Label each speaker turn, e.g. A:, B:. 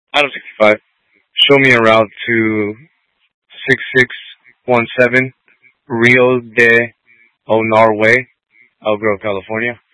A: Out of 65. Show me a route to 6617 Rio de Onar Way, El Grove, California.